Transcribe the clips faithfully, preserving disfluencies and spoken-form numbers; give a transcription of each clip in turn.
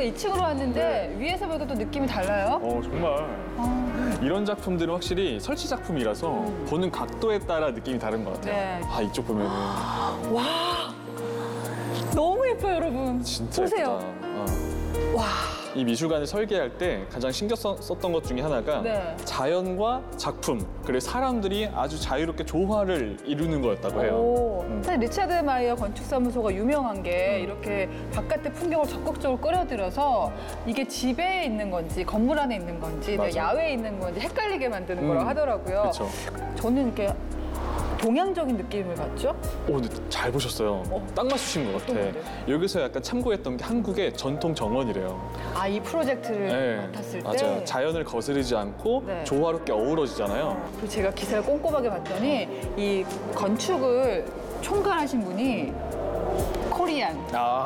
이 층으로 왔는데 위에서 보니까 또 느낌이 달라요? 어, 정말. 아, 이런 작품들은 확실히 설치 작품이라서 음. 보는 각도에 따라 느낌이 다른 것 같아요. 네. 아, 이쪽 보면은 와, 너무 예뻐요, 여러분. 진짜 보세요. 예쁘다. 어. 와, 이 미술관을 설계할 때 가장 신경 써- 썼던 것 중에 하나가 네. 자연과 작품, 그리고 사람들이 아주 자유롭게 조화를 이루는 거였다고 해요. 오, 음. 사실 리차드 마이어 건축사무소가 유명한 게 음. 이렇게 바깥의 풍경을 적극적으로 끌어들여서 이게 집에 있는 건지 건물 안에 있는 건지 맞아요. 야외에 있는 건지 헷갈리게 만드는 음. 거라고 하더라고요. 그렇죠. 저는 이렇게 동양적인 느낌을 받죠? 오, 근데 잘 보셨어요. 어. 딱 맞추신 것 같아. 뭔데요? 여기서 약간 참고했던 게 한국의 전통 정원이래요. 아, 이 프로젝트를 네, 맡았을 때? 맞아요. 자연을 거스르지 않고 네. 조화롭게 어우러지잖아요. 그리고 제가 기사를 꼼꼼하게 봤더니 이 건축을 총괄하신 분이 코리안. 아,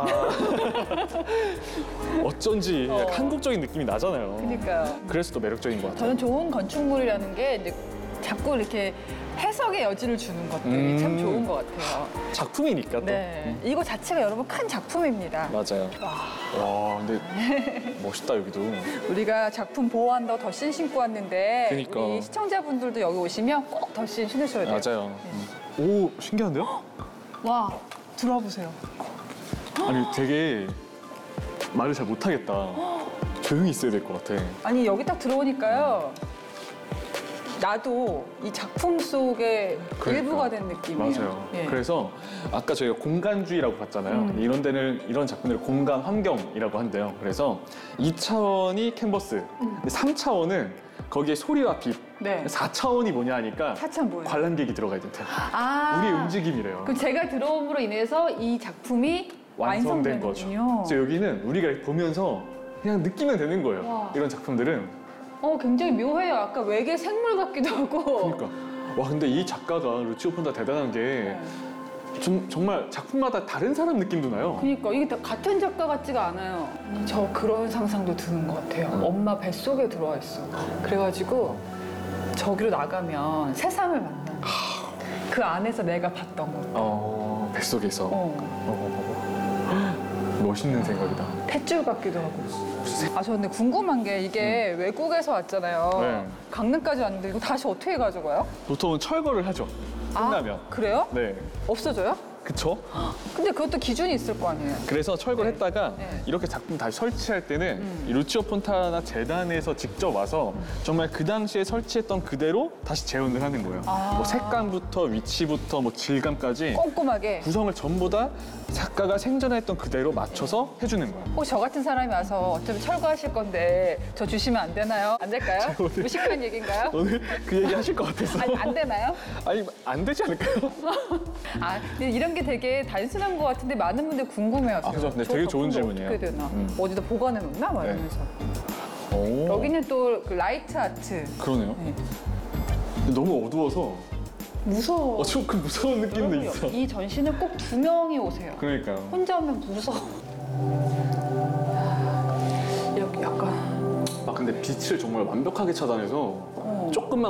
어쩐지 어. 약간 한국적인 느낌이 나잖아요. 그러니까요. 그래서 더 매력적인 것 같아요. 저는 좋은 건축물이라는 게 이제 자꾸 이렇게 해석의 여지를 주는 것들이 음. 참 좋은 것 같아요. 작품이니까 또. 네, 이거 자체가 여러분 큰 작품입니다. 맞아요. 와, 와, 근데 멋있다, 여기도. 우리가 작품 보호한다고 덧신 신고 왔는데 그러니까. 우리 시청자분들도 여기 오시면 꼭 덧신 신으셔야 돼요. 맞아요. 음. 오, 신기한데요? 와, 들어와 보세요. 아니, 되게 말을 잘 못하겠다. 조용히 있어야 될 것 같아. 아니, 여기 딱 들어오니까요. 나도 이 작품 속의 그러니까. 일부가 된 느낌이에요. 맞아요. 예. 그래서 아까 저희가 공간주의라고 봤잖아요. 음. 이런 데는 이런 작품들을 공간 환경이라고 한대요. 그래서 이 차원이 캔버스, 근데 삼 차원은 거기에 소리와 빛, 음. 네. 사 차원이 뭐냐 하니까 사참 뭐예요? 관람객이 들어가야 된대요. 아, 우리의 움직임이래요. 그럼 제가 들어옴으로 인해서 이 작품이 완성된 거죠. 완성되는군요. 그래서 여기는 우리가 보면서 그냥 느끼면 되는 거예요. 와. 이런 작품들은. 어, 굉장히 묘해요. 아까 외계 생물 같기도 하고. 그러니까 와, 근데 이 작가가 루치오 폰다 대단한 게 네. 좀, 정말 작품마다 다른 사람 느낌도 나요. 그러니까 이게 다 같은 작가 같지가 않아요. 저 그런 상상도 드는 것 같아요. 음. 엄마 뱃속에 들어와 있어. 그래가지고 저기로 나가면 세상을 만나. 그 안에서 내가 봤던 거. 어, 뱃속에서. 어. 어, 멋있는 생각이다. 탯줄 같기도 하고. 아, 저 근데 궁금한 게 이게 외국에서 왔잖아요. 네. 강릉까지 왔는데 이거 다시 어떻게 가져가요? 보통은 철거를 하죠. 끝나면. 아, 그래요? 네. 없어져요? 그쵸? 근데 그것도 기준이 있을 거 아니에요? 그래서 철거를 네. 했다가 네. 이렇게 작품 다시 설치할 때는 음. 이 루치오 폰타나 재단에서 직접 와서 정말 그 당시에 설치했던 그대로 다시 재현을 하는 거예요. 아. 뭐 색감부터 위치부터 뭐 질감까지 꼼꼼하게. 구성을 전부 다 작가가 생전했던 그대로 맞춰서 해주는 거예요. 혹시 저 같은 사람이 와서 어차피 철거하실 건데 저 주시면 안 되나요? 안 될까요? 오늘- 무식한 얘기인가요? 오늘 그 얘기 하실 것 같아서. 아니, 안 되나요? 아니, 안 되지 않을까요? 아, 근데 이런 게 되게 단순한 것 같은데 많은 분들 궁금해하세요. 아, 그죠. 근데 저 되게 좋은 작품도 질문이에요. 어떻게 되나? 음. 어디다 보관해 놓나? 막 네. 이러면서. 오, 여기는 또 그 라이트 아트. 그러네요. 네. 근데 너무 어두워서 무서워. 어, 조금 무서운 느낌도 여러분, 있어. 이 전시는 꼭 두 명이 오세요. 그러니까요. 혼자 오면 무서워. 여기 약간 아, 근데 빛을 정말 완벽하게 차단해서 어. 조금만